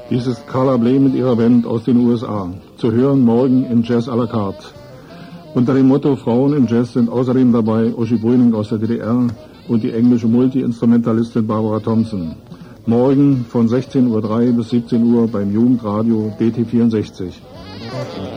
Dies ist Carla Bley mit ihrer Band aus den USA. Zu hören morgen in Jazz à la carte. Unter dem Motto Frauen im Jazz sind außerdem dabei Uschi Brüning aus der DDR und die englische Multi-Instrumentalistin Barbara Thompson. Morgen von 16:03 bis 17 Uhr beim Jugendradio DT64.